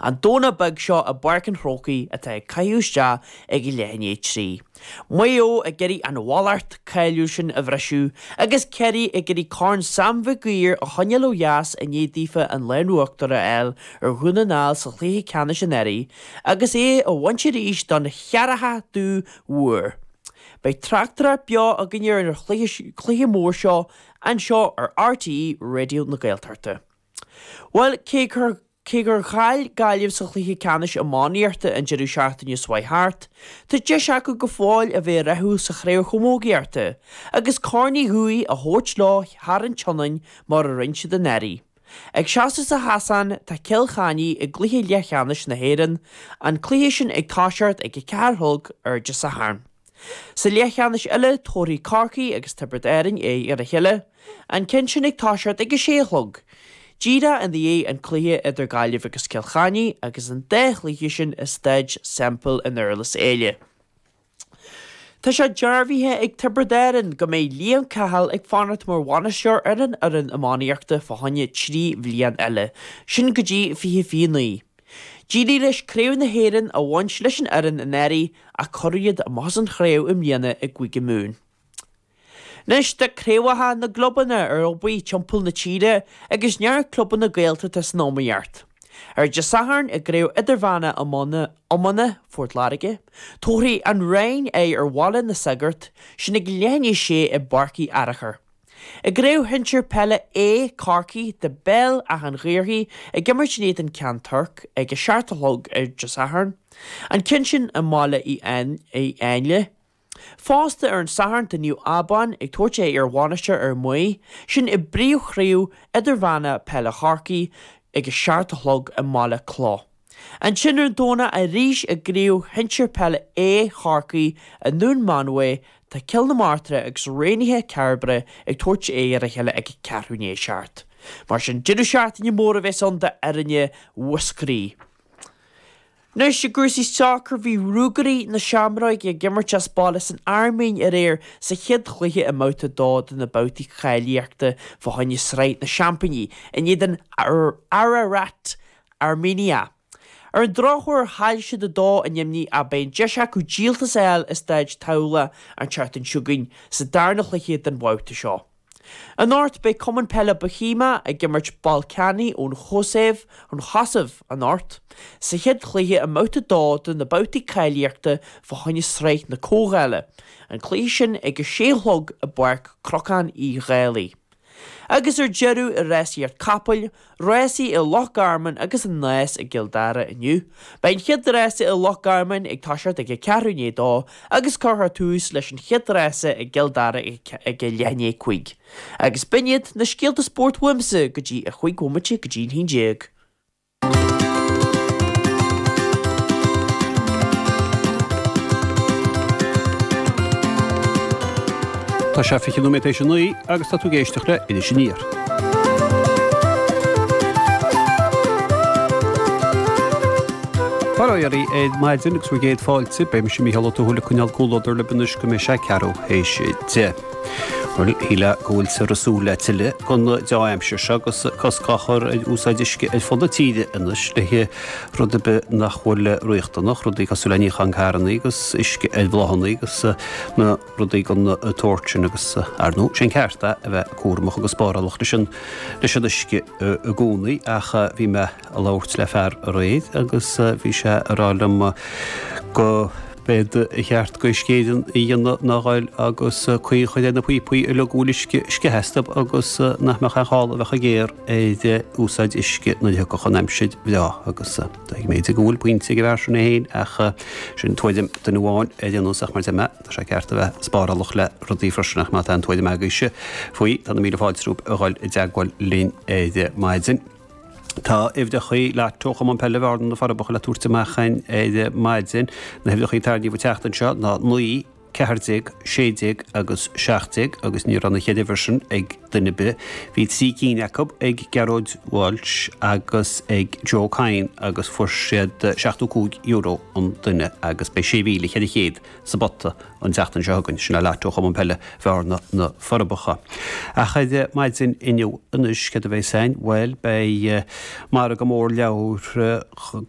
an dóna bag seo a barcan hrócaí atá caiúiste ag I leithné trí. Mayo a geirí an bhallart cailú sin a bhreisiú, agus ceirí a geirí carn samfa guír a honnealú jas a nédífa an leanúachtar a eil ar thunanáil sa chluthe ceanna sin éirí, agus é a bhaintse ríis don chearatha dú uair. Bei tractora beo a gníir ar chluthe mór seo an seo ar RTE Radio na Gaeltarta. Well, cé gur chail gaiileh sa chluthe ceannis a máíarta an jeú seaachtainú Swaithart, tá de seacu go fáil a bheith rathú sa chréir chomógiarta, agus carnaí thuí a thuirt lá thar an tionain mar a rinse den éirí. Ag seasta sa Hasan tá cilchaní ag gluthe lecheannis na héan, an cluthe sin ag táseart ag cearthulg ar de sa harm. Sa lecheannis eile tóirí carcaí agus tibert éirin é ar a chiile, an cin sin ag táseart ag séhlog. Díra an dhé an cluthe idir gaiileh agus cilchaní agus an 10 líthe sin is staid sample in Earlas éile. Tá sé dearbhíthe ag tibredéireann go méid líon cahall ag fanart mar bhaineisteoir an amáíochta fáhanne 3 bhliain eile, sin go dtí fiche naí. Dírí leis créimh na héireann a bhaint leis an aran in éirí a choiríad a más an chréimh im líana ag gcuige mún. Nes de créimetha na globanna ar obaí timpul na tíre agus near cluban na Gaelta tas nómaíart. Ar de saharn a gréibh idirmhana amana Fort Larige, tóirí an rain é ar bhalla na sagart sin ag léine sé I barcaí arachar. I gréibh hintir pelle é carcaí de bell a an réirthaí ag gimmart an ceantarc ag a seaartalog ar de saharn, an cin sin a mála I ainle. Fásta ar an saharn de New Aban ag tuairte ar bhaineisteoir ar muí, sin I bríomh chríomh idirmhana pelle charcaí ag a seaartalog a mála clá. An sinar dóna a ríis a gríomh hintir pelle é charcaí a nún manua tá cil na mártra agus réinithe cearbre ag tuairt é ar a cheile ag cearúné seart. Mar sin didir seart in mór a bheits an de arinne whiscarí. Nuair sé gúsaí soccer bhí rúgarí na seamráid ag gimmart as balas an arméin ar éir sa chiad chluthe a máta dád na bouti chailíochta fáhanne sráid na Champagny in iad an Ararat, Armenia. Ar an dráthúir hail siad a dá in yimní a bain deise acu díaltas eil is staid tawla an teartan siúgain sa darna chluiche den bhauta seo. An ort bei common pelle Bohema a gimmart Balcani ón Chosaibh ón Chasamh an ort, sa chiad chluthe a máta dád na bouti chailíochta fáhanne sráid na cóghaile, an clí sin ag a séhlog a barc crocán I ghaalaí. Agus ar jeú a résaí ar capal, résaí I Loch Garman agus an nais a Gildara iniu, bain chiad résa I Loch Garman ag táseart ag a cearúné dá, agus carthar tús leis an chiad résa ag Gildara ag a leithné chuig. Agus biniad na scéalta sport wimsa go dtí a chuig womate go dtí hín. Tá sé fi kilometration nuí agus tá tú géisteach le idir sin níor. Paráirí é maidin agus bhgéad fáilte be me sin míhall túla chuneal cúlóidir le bunus go mé sé cearú hééis de. Híle gohfuil sa rasúla tiile chun deaimse se agus coscachar úsáidiske ag fóda tíide inis le rud be nachhfuil roiachtanach rudí cosúlaní chancáranna agus isce ag bhlahanna agus na rudí gan tóirtin agus arnú sin cearta a bheith cuaramach agus spáralach leis isce a gúnaí acha bhí me a láirt le fear a réad agus bhí sé arálam go bed I cheart go scéan íana nágáil agus chuí chuide na puí I le gúlisce hestab agus nachmecha chála bhecha géir é de úsáid isce na go chanéimsid bhá agus méid a gúil puinte go bhar na héin acha sin tuaidim den bháin é déanúsach mar me tá sé ceart a bheith spáralach le rodí freisinach má an tuaidim agaise faoi tá na míle fáilsrúp a gáil I deagháil lín é de maidin. Tá ifde chuí le tócha an pelle bhardan na farabach le túirta mechain é de maidin na hefde chuí tardí bh teachtan seo ná nuí cehardig, sédig agus seachtig agus ní ranna chéidir version ag duine be. Bhí sí cín Jacob ag Gerard Walsh agus ag Joe Cain agus fuair siad €7 an duine agus bei sé bhíle chéidir chéad sa botta an teachtan seogann sin le leatoch am pelle bharna na farbacha. A chaide maid sin inniu inis cad a bheith sein, well bei mar go mór leabhar